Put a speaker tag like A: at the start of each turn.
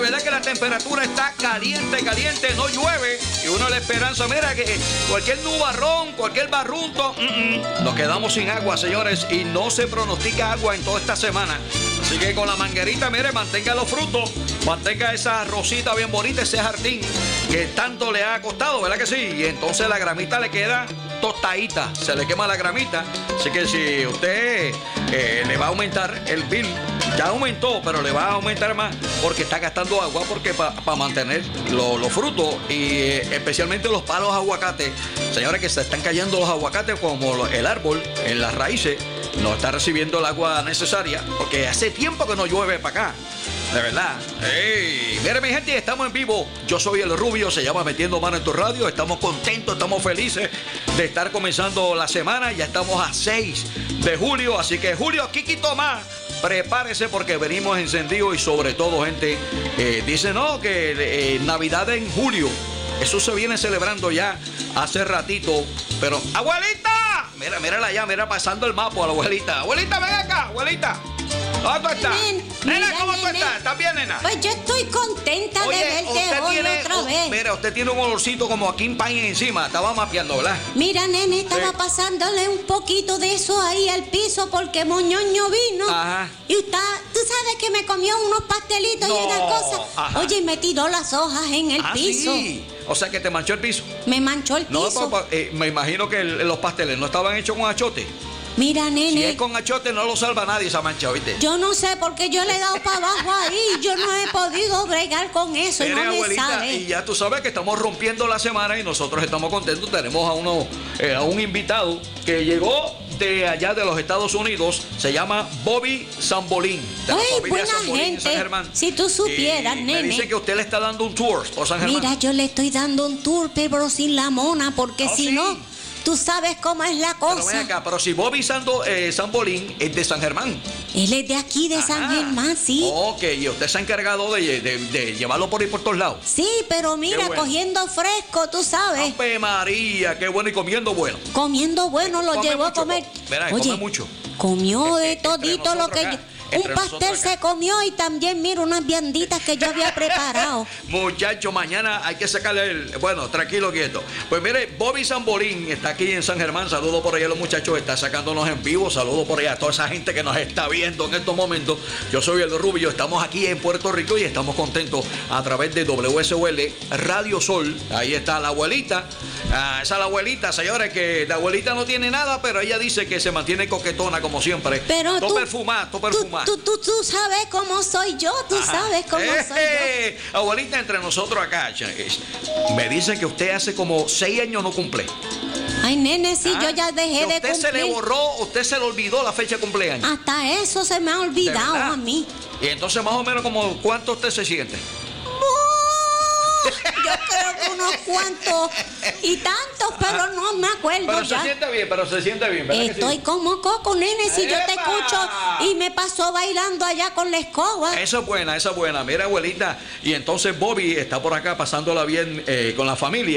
A: verdad que la temperatura está caliente, no llueve. Y uno la esperanza, mira, que cualquier nubarrón, cualquier barrunto, nos quedamos sin agua, señores, y no se pronostica agua en toda esta semana. Así que con la manguerita, mire, mantenga los frutos, mantenga esa rosita bien bonita, ese jardín que tanto le ha costado, ¿verdad que sí? Y entonces la gramita le queda tostadita, se le quema la gramita. Así que si usted le va a aumentar el bill, ya aumentó, pero le va a aumentar más porque está gastando agua, porque para mantener los frutos y especialmente los palos aguacates, señores, que se están cayendo los aguacates como el árbol en las raíces, no está recibiendo el agua necesaria porque hace tiempo que no llueve para acá. De verdad. Hey, mire mi gente, estamos en vivo. Yo soy el Rubio, se llama Metiendo Mano en tu Radio. Estamos contentos, estamos felices de estar comenzando la semana. Ya estamos a 6 de julio, así que Julio, Kiki Tomás, prepárese porque venimos encendidos y sobre todo, gente, dice no, que Navidad en julio. Eso se viene celebrando ya hace ratito. Pero, abuelita, mírala ya, mira pasando el mapa a la abuelita. Abuelita, ven acá, abuelita. ¿Cómo tú estás? Nena, ¿cómo tú estás? ¿Estás bien, nena?
B: Pues yo estoy contenta de verte hoy otra vez.
A: Mira, usted tiene un olorcito como aquí en Paine encima. Estaba mapeando, ¿verdad?
B: Mira, nene, estaba pasándole un poquito de eso ahí al piso porque Moñoño vino.
A: Ajá.
B: Y tú sabes que me comió unos pastelitos y esas cosas.
A: Ajá.
B: Oye, y me tiró las hojas en el piso.
A: Sí. O sea, que te manchó el piso.
B: Me manchó el piso.
A: No, me imagino que los pasteles no estaban hechos con achote.
B: Mira, nene.
A: Si es con achote, no lo salva nadie esa mancha, ¿viste?
B: Yo no sé, porque yo le he dado para abajo ahí. Yo no he podido bregar con eso.
A: Mire,
B: no me
A: abuelita,
B: sale.
A: y ya tú sabes que estamos rompiendo la semana y nosotros estamos contentos. Tenemos a un invitado que llegó de allá de los Estados Unidos. Se llama Bobby Zambolín. De la familia
B: buena
A: Zambolín
B: gente.
A: en San Germán.
B: Si tú supieras,
A: Me
B: nene.
A: dice que usted le está dando un tour por San Germán.
B: Mira, yo le estoy dando un tour, pero sin la mona, porque si no, tú sabes cómo es la cosa.
A: Pero ven acá, pero si Bobby Zambolín es de San Germán.
B: Él es de aquí, de San Germán, sí.
A: Ok, y usted se ha encargado de llevarlo por ahí por todos lados.
B: Sí, pero mira,
A: bueno.
B: cogiendo fresco, tú sabes.
A: ¡Ave María! ¡Qué bueno! Y comiendo bueno.
B: Comiendo bueno, lo
A: Come
B: llevó a
A: mucho,
B: comer.
A: Verá,
B: Oye,
A: come mucho.
B: Comió de
A: Entre
B: todito lo que
A: nosotros acá.
B: un pastel se comió y también, mira, unas vianditas que yo había preparado.
A: Muchacho, mañana hay que sacarle bueno, tranquilo, quieto. Pues mire, Bobby Zambolín está aquí en San Germán. Saludos por allá a los muchachos, está sacándonos en vivo. Saludos por allá a toda esa gente que nos está viendo en estos momentos. Yo soy el Rubio, estamos aquí en Puerto Rico y estamos contentos a través de WSOL Radio Sol. Ahí está la abuelita. Esa es la abuelita, señores, que la abuelita no tiene nada, pero ella dice que se mantiene coquetona como siempre.
B: Pero
A: todo perfumada.
B: Tú sabes cómo soy yo, tú sabes cómo soy yo.
A: Abuelita, entre nosotros acá, me dice que usted hace como 6 años no cumple.
B: Ay, nene, sí, yo ya dejé de cumplir.
A: Usted se le borró, usted se le olvidó la fecha de cumpleaños.
B: Hasta eso se me ha olvidado a mí.
A: Y entonces más o menos como ¿cuánto usted se siente?
B: Yo creo que unos cuantos y tantos, pero no me acuerdo
A: pero
B: ya.
A: Se siente bien, ¿verdad?
B: Estoy como coco, nene, si yo te escucho y me pasó bailando allá con la escoba.
A: Esa es buena. Mira, abuelita, y entonces Bobby está por acá pasándola bien con la familia.